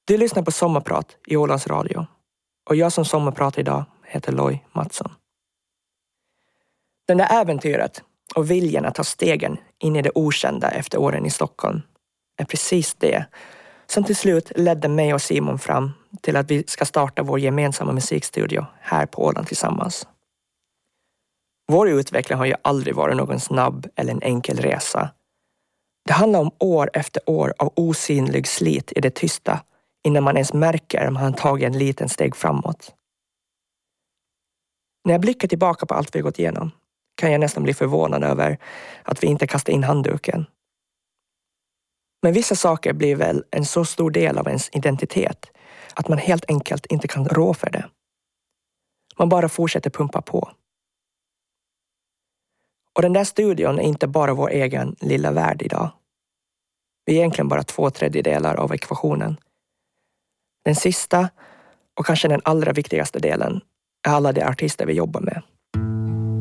Du lyssnar på Sommarprat i Ålands Radio. Och jag som sommarpratar idag heter Loj Mattsson. Den där äventyret och viljan att ta stegen in i det okända efter åren i Stockholm är precis det som till slut ledde mig och Simon fram till att vi ska starta vår gemensamma musikstudio här på Åland tillsammans. Vår utveckling har ju aldrig varit någon snabb eller en enkel resa. Det handlar om år efter år av osynlig slit i det tysta innan man ens märker om man tagit en liten steg framåt. När jag blickar tillbaka på allt vi gått igenom kan jag nästan bli förvånad över att vi inte kastar in handduken. Men vissa saker blir väl en så stor del av ens identitet att man helt enkelt inte kan rå för det. Man bara fortsätter pumpa på. Och den där studion är inte bara vår egen lilla värld idag. Vi är egentligen bara 2/3 av ekvationen. Den sista och kanske den allra viktigaste delen är alla de artister vi jobbar med.